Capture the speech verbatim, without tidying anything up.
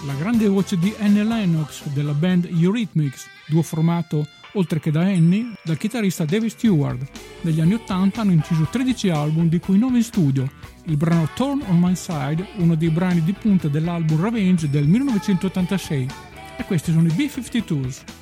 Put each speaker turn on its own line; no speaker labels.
la grande voce di Annie Lennox della band Eurythmics, duo formato oltre che da Annie dal chitarrista David Stewart. Negli anni ottanta hanno inciso tredici album, di cui nove in studio. Il brano Turn on My Side, uno dei brani di punta dell'album Revenge del millenovecentottantasei. E questi sono i B cinquantadue.